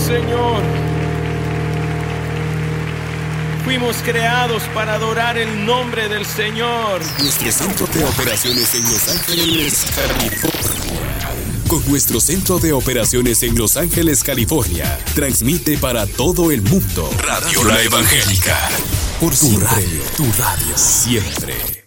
Señor. Fuimos creados para adorar el nombre del Señor. Nuestro centro de operaciones en Los Ángeles, California. Con nuestro centro de operaciones en Los Ángeles, California, transmite para todo el mundo Radio La Evangélica. Por tu radio, siempre.